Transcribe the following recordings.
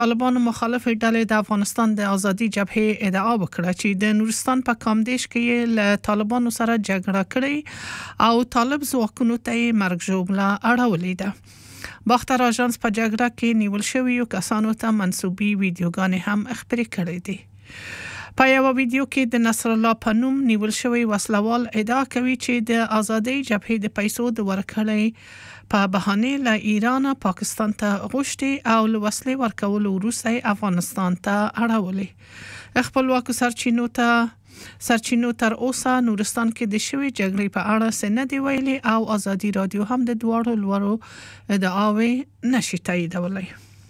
طالبان مخالف ډلې د افغانستان د ازادي جبهې ادعا وکړه چې د نورستان په کامدیش کې له طالبانو سره جګړه کړې او طالب ځواکونو ته مرګ ژوبله اړولې ده. باختر اژانس په جګړه کې نیول شویو کسانو ته منسوبي ویډیوګانې هم خپرې کړې دي. په یو ویډیو کې د نصر الله په نوم نیول شوی وسلوال ادعا کوي چې د ازادي جبهې د پیسو د ورکړې په بهانه له ایران پاکستان ته غوښتي او له وسلې ورکولو وروسته افغانستان ته اړولې. خپلواکو سرچینو تر اوسه نورستان کې د شوی جګړې په اړه څه نه دی ویلي او ازادي رادیو هم د دواړو لورو ادعاوې نشي تاییدولی.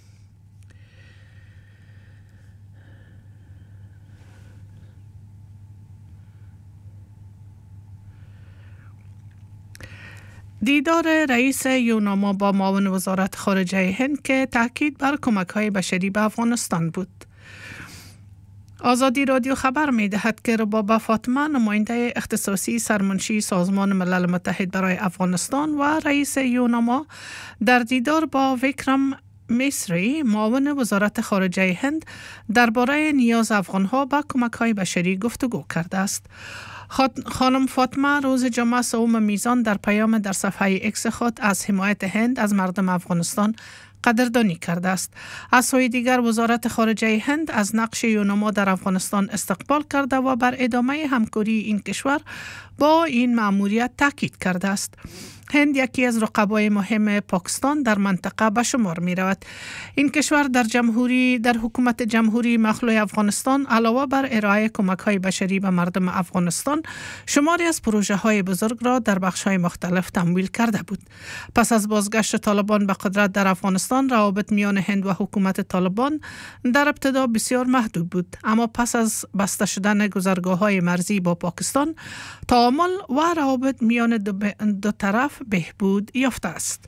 دیدار رئیس یوناما با معاون وزارت خارجه هند که تاکید بر کمک‌های بشری به افغانستان بود. آزادی رادیو خبر می‌دهد که رباب فاطمه نماینده اختصاصی سرمنشی سازمان ملل متحد برای افغانستان و رئیس یوناما در دیدار با ویکرم میسری معاون وزارت خارجه هند درباره نیاز افغان‌ها به کمک‌های بشری گفتگو کرده است. خانم فاطمه روز جمعه 3 میزان در پیام در صفحه اکس خود از حمایت هند از مردم افغانستان قدردانی کرده است. از سوی دیگر وزارت خارجه هند از نقش یوناما در افغانستان استقبال کرده و بر ادامه همکاری این کشور با این مأموریت تاکید کرده است. هند یکی از رقبای مهم پاکستان در منطقه به شمار می رود. این کشور در حکومت جمهوری مخلوع افغانستان علاوه بر ارائه کمک‌های بشری به مردم افغانستان شماری از پروژه‌های بزرگ را در بخش‌های مختلف تمویل کرده بود. پس از بازگشت طالبان به قدرت در افغانستان روابط میان هند و حکومت طالبان در ابتدا بسیار محدود بود، اما پس از بسته شدن گذرگاه‌های مرزی با پاکستان تعامل و روابط میان دو طرف بهبود یافته است.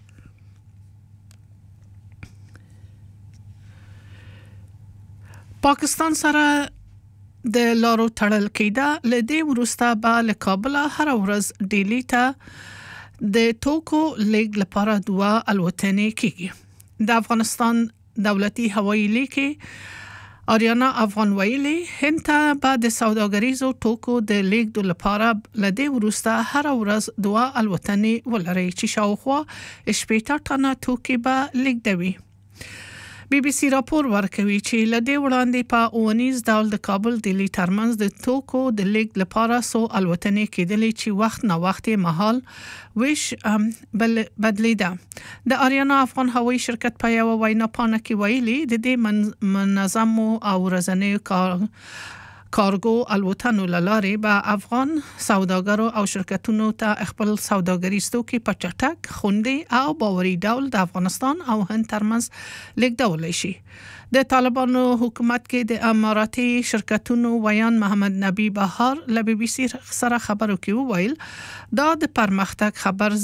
پاکستان سره د لارو تړل کېده لدې وروسته به له کابل هر ورځ ډیلی ته د توکو لیږد لپاره 2 الوتنې کېږي. د افغانستان دولتي هوایي لیکي آریانا افغان ویلي هند ته به د سوداګریزو توکو د لیږد لپاره لدې وروسته هر ورځ 2 الوتنې ولري چې شاوخوا 18 ټنه توکي به لیږدوي. بي بي سي راپور ورکوي چې لدې وړاندې په اونیز ډول د کابل دلی ترمنځ د توکو د لیږد لپاره 100 الوتنې کېدلې چې وخت نه وخت مهال ویش بدلیده. د آریانا افغان هوایي شرکت په یو وینا پانه کې ویلي د دې منظم او ورځنی کارګو الوتنو لارې به افغان سوداګرو او شرکتونو ته خپل سوداګریز توکي په چټک، خوندي او باوري ډول د افغانستان او هند ترمنځ لیږدولی شي. د طالبانو حکومت کې د اماراتي شرکتونو ویان محمد نبی بهار له بي بي سي سره خبرو کې وویل دا د پرمختګ خبر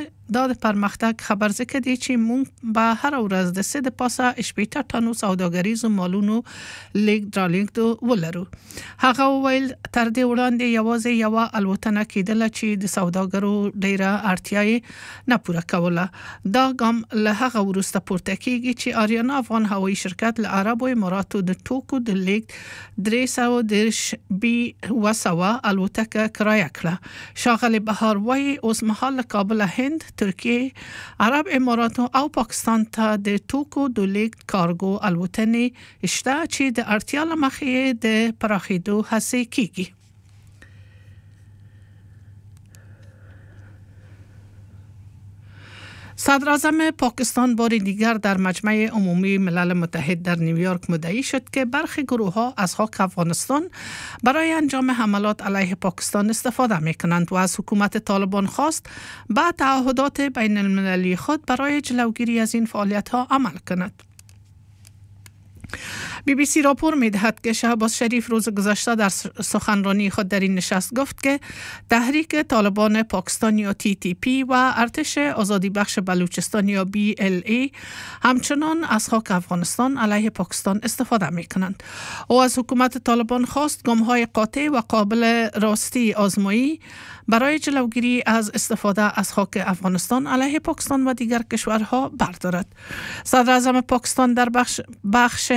ځکه دی چې موږ به هر ورځ د 3 پاسه 18 ټنو سوداګریزو مالونو لیږد ولرو. هغه وویل تر دې وړاندې یوازې یو الوتنه کېدله چې د سوداګرو ډیره اړتیا نه پوره کوله. دا ګام له هغه وروسته پورته کېږي چې آریانا افغان هوایي شرکت له عربو اماراتو د توکو د لیږد 310 بي وسوه الوتکه کرایه کړه. شاغلي بهار وایي اوس مهال کابل هند، ترکیه، عرب اماراتو او پاکستان ته د توکو د لیږد کارګو الوتنې شته چې د اړتیا له مخې د پراخېدو هڅې کیږي. صدر اعظم پاکستان بار دیگر در مجمع عمومی ملل متحد در نیویورک مدعی شد که برخی گروه‌ها از خاک افغانستان برای انجام حملات علیه پاکستان استفاده می‌کنند و از حکومت طالبان خواست به تعهدات بین المللی خود برای جلوگیری از این فعالیت‌ها عمل کند. BBC راپور می‌دهد که شهباز شریف روز گذشته در سخنرانی خود در این نشست گفت که تحریک طالبان پاکستان یا TTP و ارتش آزادی بخش بلوچستان یا BLA همچنان از خاک افغانستان علیه پاکستان استفاده می‌کنند. او از حکومت طالبان خواست گام‌های قاطع و قابل راستی آزمایی برای جلوگیری از استفاده از خاک افغانستان علیه پاکستان و دیگر کشورها بردارد. صدر اعظم پاکستان در بخش